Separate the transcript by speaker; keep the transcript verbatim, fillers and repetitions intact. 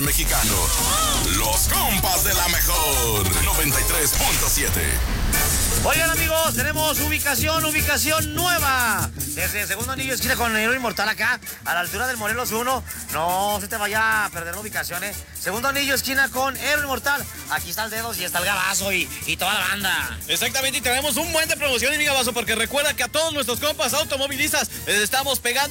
Speaker 1: mexicano. Los compas de la mejor. noventa y tres punto siete.
Speaker 2: Oigan, amigos, tenemos ubicación, ubicación nueva. Desde el segundo anillo esquina con el Héroe Inmortal acá, a la altura del Morelos uno. No se te vaya a perder la ubicación, ¿eh? Segundo anillo esquina con Héroe Inmortal. Aquí está el Dedos y está el Gabazo y, y toda la banda.
Speaker 3: Exactamente, y tenemos un buen de promociones, mi Gabazo, porque recuerda que a todos nuestros compas automovilistas les estamos pegando